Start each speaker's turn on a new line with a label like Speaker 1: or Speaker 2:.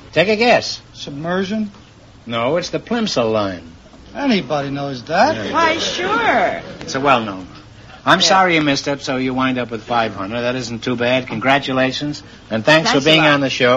Speaker 1: Take a guess.
Speaker 2: Submersion?
Speaker 1: No, it's the Plimsoll line.
Speaker 2: Anybody knows that.
Speaker 1: Yeah,
Speaker 3: Why, sure.
Speaker 1: It's a well-known one. I'm sorry you missed it, so you wind up with 500. That isn't too bad. Congratulations, and thanks for being on the show.